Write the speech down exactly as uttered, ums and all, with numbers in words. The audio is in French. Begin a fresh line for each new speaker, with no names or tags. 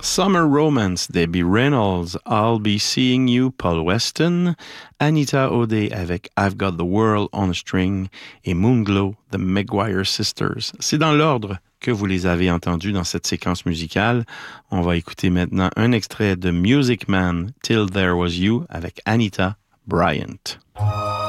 Summer Romance, Debbie Reynolds, I'll Be Seeing You, Paul Weston, Anita O'Day avec I've Got the World on a String et Moonglow, The Maguire Sisters. C'est dans l'ordre que vous les avez entendus dans cette séquence musicale. On va écouter maintenant un extrait de Music Man, Till There Was You avec Anita Bryant.